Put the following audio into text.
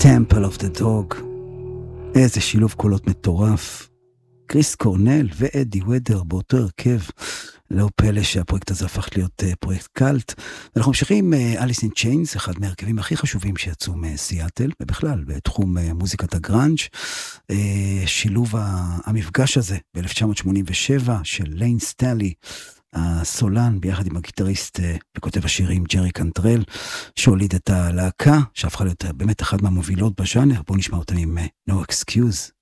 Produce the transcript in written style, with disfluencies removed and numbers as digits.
Temple of the Dog. איזה שילוב קולות מטורף. קריס קורנל ואדי ודר באותו הרכב. לא פלא שהפרויקט הזה הפך להיות פרויקט קלט. אנחנו ממשיכים אליס אין צ'יינס, אחד מהרכבים הכי חשובים שיצאו מסיאטל, ובכלל בתחום מוזיקת הגראנג'. שילוב המפגש הזה ב-1987 של ליין סטלי, הסולן ביחד עם הגיטריסט וכותב השירים ג'רי קנטרל, שהוליד את הלהקה, שהפכה להיות באמת אחת מהמובילות בז'אנר. בואו נשמע אותם עם No Excuse.